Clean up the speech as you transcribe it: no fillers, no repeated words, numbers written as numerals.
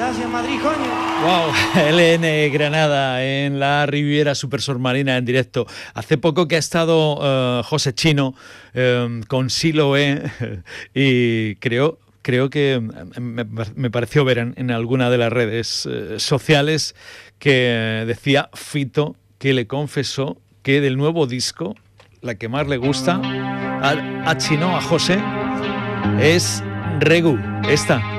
Gracias, Madrid, coño. Wow, LN Granada en la Riviera Supersubmarina en directo. Hace poco que ha estado José Chino con Siloé y creo que me pareció ver en alguna de las redes sociales que decía Fito que le confesó que del nuevo disco la que más le gusta a Chino, a José, es Regu, esta.